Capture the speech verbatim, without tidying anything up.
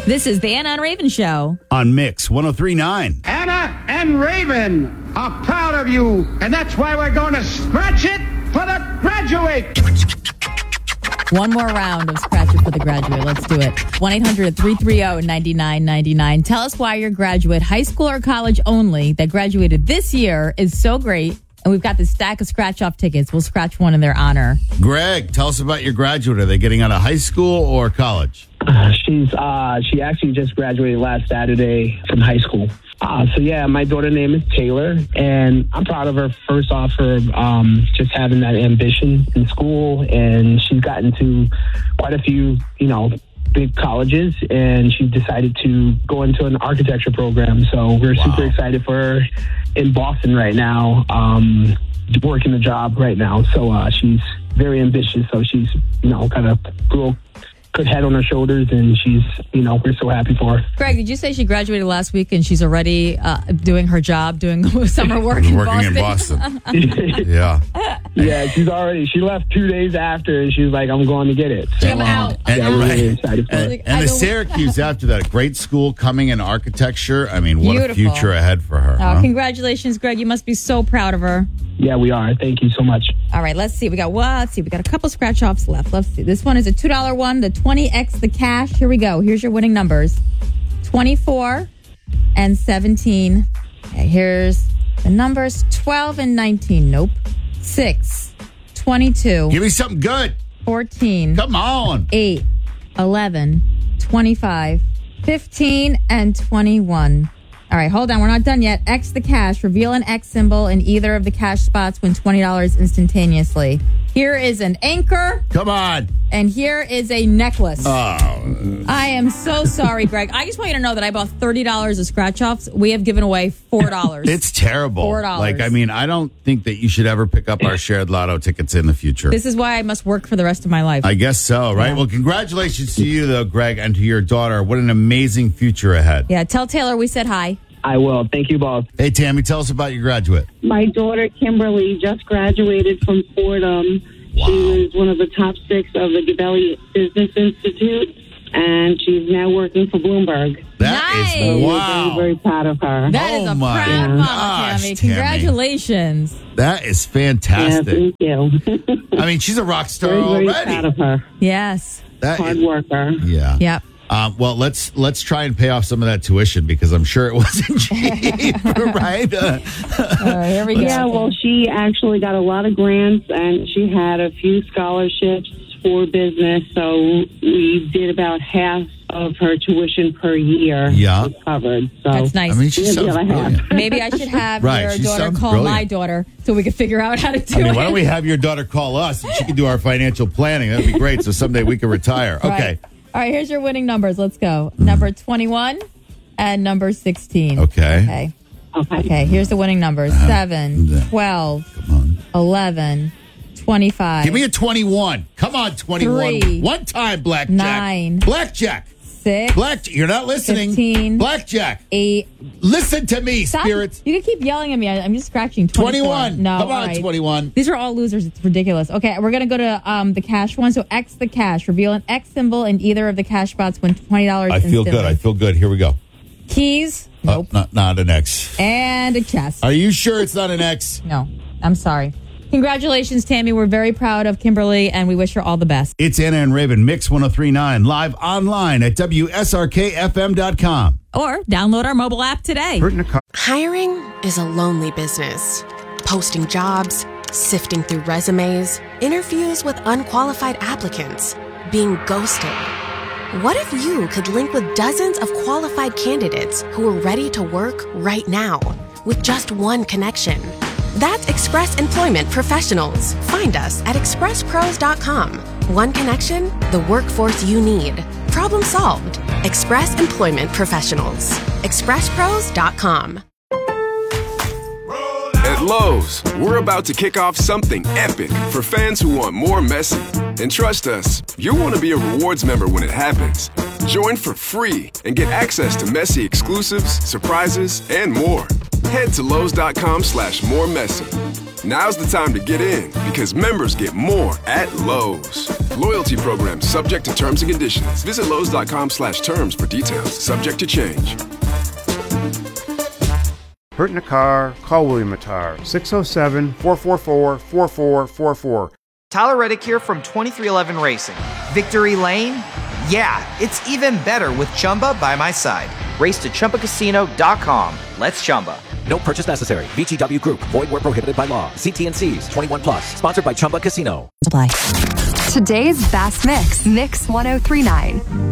This is the Anna and Raven Show on Mix one oh three point nine. Anna and Raven are proud of you, and that's why we're going to scratch it for the graduate. One more round of Scratch It for the Graduate. Let's do it. one eight hundred three three zero nine nine nine nine. Tell us why your graduate, high school or college only, that graduated this year is so great. And we've got this stack of scratch-off tickets. We'll scratch one in their honor. Greg, tell us about your graduate. Are they getting out of high school or college? Uh, she's uh, she actually just graduated last Saturday from high school. Uh, so yeah, my daughter's name is Taylor, and I'm proud of her. First off, for um, just having that ambition in school, and she's gotten to quite a few, you know, big colleges, and she decided to go into an architecture program. So we're Wow. super excited for her in Boston right now, um, working the job right now. So uh, she's very ambitious. So she's, you know, got a real good head on her shoulders, and she's, you know, we're so happy for her. Greg, did you say she graduated last week and she's already uh, doing her job, doing summer work in Working Boston? in Boston. Yeah. Yeah, she's already, she left two days after, and she was like, I'm going to get it. So, I'm out. And, yeah, we're right. really excited for her. and, Like, I and the don't- Syracuse after that, great school coming in architecture. I mean, what Beautiful. a future ahead for her. Oh, huh? congratulations, Greg. You must be so proud of her. Yeah, we are. Thank you so much. All right, let's see. We got what? Let's see. We got a couple scratch offs left. Let's see. This one is a two dollar one, the twenty X the cash. Here we go. Here's your winning numbers. twenty-four and seventeen. Okay, here's the numbers. twelve and nineteen. Nope. six, twenty-two, Give me something good. fourteen, Come on. eight, eleven, twenty-five, fifteen, and twenty-one. All right, hold on. We're not done yet. X the cash. Reveal an X symbol in either of the cash spots. Win twenty dollars instantaneously. Here is an anchor, Come on. and here is a necklace. Oh, I am so sorry, Greg. I just want you to know that I bought thirty dollars of scratch-offs. We have given away four dollars. it's terrible. four dollars. Like, I mean, I don't think that you should ever pick up our shared lotto tickets in the future. This is why I must work for the rest of my life. I guess so, right? Yeah. Well, congratulations to you, though, Greg, and to your daughter. What an amazing future ahead. yeah, tell Taylor we said hi. I will. Thank you both. Hey, Tammy, tell us about your graduate. My daughter, Kimberly, just graduated from Fordham. Wow. She was one of the top six of the Gabelli Business Institute, and she's now working for Bloomberg. That is Nice. So wow. We're very, very proud of her. That is Oh a my proud mama, gosh, Tammy. Tammy. Congratulations. That is Yeah, fantastic. thank you. I mean, she's a rock star very, very already. proud of her. Yes. That Hard is- worker. yeah. Yep. Um, well, let's let's try and pay off some of that tuition because I'm sure it wasn't cheap, right? Uh, All right, here we go. Yeah, well, she actually got a lot of grants, and she had a few scholarships for business, so we did about half of her tuition per year. Yeah. was covered. So That's nice. I mean, she Yeah, sounds yeah, I have. brilliant. Maybe I should have Right, your she daughter sounds call brilliant. my daughter so we can figure out how to do I mean, it. why don't we have your daughter call us and she can do our financial planning? That'd be great. So someday we can retire. Right. Okay. All right, here's your winning numbers. Let's go. Number twenty-one and number sixteen. Okay. Okay. Okay. Okay, here's the winning numbers. seven, twelve, Come on. eleven, twenty-five. Give me a twenty-one. Come on, twenty-one. Three. One time, Blackjack. Nine. Blackjack. six, Black. You're not listening. Fifteen. Blackjack. eight. Listen to me, Stop. spirits. You can keep yelling at me. I- I'm just scratching. twenty-four. twenty-one. No, Come all on, right. twenty-one. These are all losers. It's ridiculous. Okay, we're going to go to um, the cash one. So X the cash. Reveal an X symbol in either of the cash spots. Win twenty dollars I feel instantly. good. I feel good. Here we go. Keys. Uh, Nope. not, not an X. And a chest. Are you sure it's not an X? No, I'm sorry. Congratulations, Tammy. We're very proud of Kimberly, and we wish her all the best. It's Anna and Raven, Mix one oh three point nine, live online at W S R K F M dot com. Or download our mobile app today. Hiring is a lonely business. Posting jobs, sifting through resumes, interviews with unqualified applicants, being ghosted. What if you could link with dozens of qualified candidates who are ready to work right now with just one connection? That's Express Employment Professionals. Find us at express pros dot com. One connection, the workforce you need. Problem solved. Express Employment Professionals. express pros dot com. At Lowe's, we're about to kick off something epic for fans who want more Messi. And trust us, you'll want to be a rewards member when it happens. Join for free and get access to Messi exclusives, surprises, and more. Head to Lowe's dot com slash more Messi. Now's the time to get in because members get more at Lowe's. Loyalty program subject to terms and conditions. Visit Lowe's.com slash terms for details. Subject to change. Hurt in a car? Call William Attar. six oh seven, four four four, four four four four. Tyler Reddick here from twenty-three eleven Racing. Victory Lane? Yeah, it's even better with Chumba by my side. Race to Chumba Casino dot com. Let's Chumba. No purchase necessary. V G W Group. Void where prohibited by law. See T N Cs. twenty-one plus. Sponsored by Chumba Casino. Supply. Today's Bass Mix. Mix one oh three point nine.